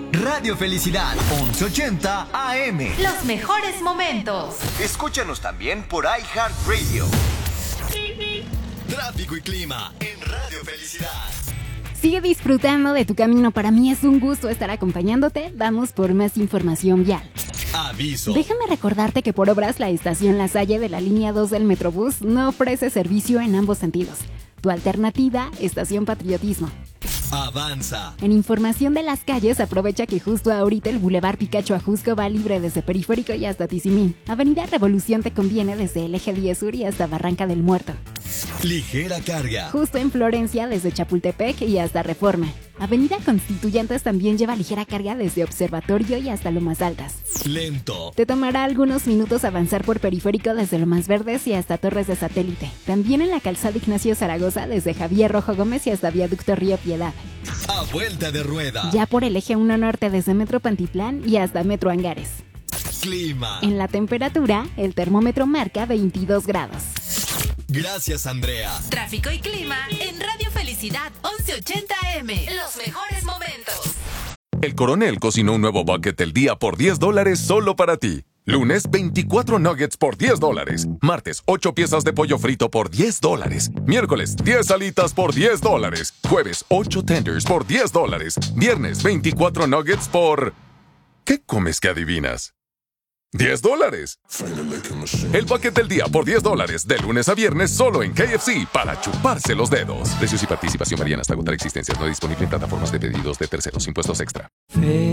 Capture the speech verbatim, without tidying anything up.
Radio Felicidad, once ochenta A M. Los mejores momentos. Escúchanos también por iHeartRadio. Tráfico y clima en Radio Felicidad. Sigue disfrutando de tu camino. Para mí es un gusto estar acompañándote. Vamos por más información vial. Aviso. Déjame recordarte que por obras la estación La Salle de la línea dos del Metrobús no ofrece servicio en ambos sentidos. Tu alternativa, Estación Patriotismo. Avanza. En información de las calles, aprovecha que justo ahorita el Boulevard Picacho Ajusco va libre desde Periférico y hasta Tizimín. Avenida Revolución te conviene desde el eje diez Sur y hasta Barranca del Muerto. Ligera carga. Justo en Florencia desde Chapultepec y hasta Reforma. Avenida Constituyentes también lleva ligera carga desde Observatorio y hasta Lomas Altas. Lento. Te tomará algunos minutos avanzar por Periférico desde Lomas Verdes y hasta Torres de Satélite. También en la calzada Ignacio Zaragoza desde Javier Rojo Gómez y hasta Viaducto Río Piedad. A vuelta de rueda. Ya por el eje uno Norte desde Metro Pantitlán y hasta Metro Angares. Clima. En la temperatura, el termómetro marca veintidós grados. Gracias, Andrea. Tráfico y clima en Radio Felicidad, once ochenta A M. Los mejores momentos. El Coronel cocinó un nuevo bucket del día por diez dólares solo para ti. Lunes, veinticuatro nuggets por diez dólares. Martes, ocho piezas de pollo frito por diez dólares. Miércoles, diez alitas por diez dólares. Jueves, ocho tenders por diez dólares. Viernes, veinticuatro nuggets por... ¿Qué comes que adivinas? ¡diez dólares! El bucket del día por diez dólares, de lunes a viernes, solo en K F C, para chuparse los dedos. Precios y participación varían hasta agotar existencias. No disponible en plataformas de pedidos de terceros. Impuestos extra.